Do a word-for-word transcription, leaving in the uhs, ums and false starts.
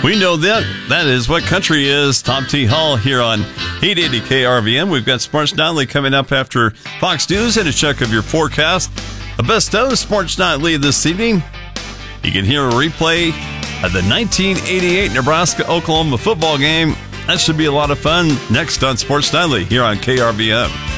We know that. That is what country is. Tom T. Hall here on eight eighty K R V M. We've got Sports Nightly coming up after Fox News and a check of your forecast. The best of Sports Nightly this evening. You can hear a replay of the nineteen eighty-eight Nebraska-Oklahoma football game. That should be a lot of fun next on Sports Nightly here on K R V M.